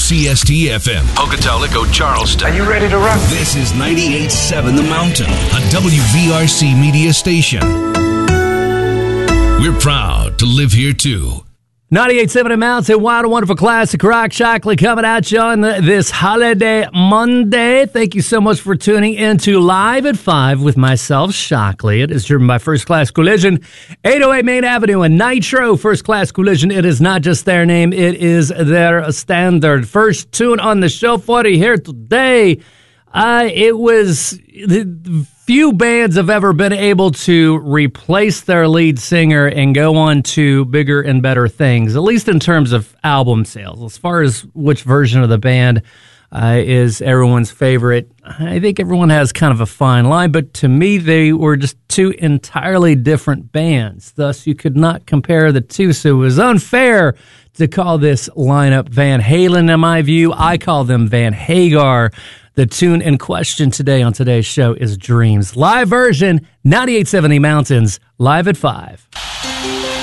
WCST-FM, Pocatello, Charleston. Are you ready to rock? This is 98.7 The Mountain, a WVRC media station. We're proud to live here, too. 98.7 The Mountain, wild and wonderful classic rock. Shockley coming at you on this holiday Monday. Thank you so much for tuning into Live at 5 with myself, Shockley. It is driven by First Class Collision, 808 Main Avenue and Nitro. First Class Collision, it is not just their name, it is their standard. First tune on the show for you here today. It was... Few bands have ever been able to replace their lead singer and go on to bigger and better things, at least in terms of album sales. As far as which version of the band is everyone's favorite, I think everyone has kind of a fine line, but to me, they were just two entirely different bands. Thus, you could not compare the two, so it was unfair to call this lineup Van Halen, in my view. I call them Van Hagar. The tune in question today on today's show is Dreams. Live version, 98.7 The Mountains, live at 5.